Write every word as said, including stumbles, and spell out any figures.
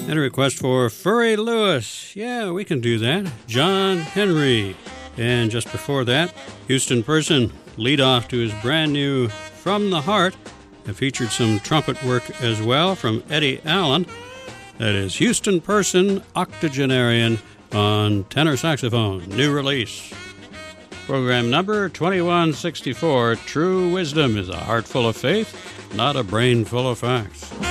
And a request for Furry Lewis. Yeah, we can do that. John Henry. And just before that, Houston Person, lead off to his brand new From the Heart. It featured some trumpet work as well from Eddie Allen. That is Houston Person, octogenarian on tenor saxophone. New release. Program number twenty-one sixty-four. True wisdom is a heart full of faith, not a brain full of facts.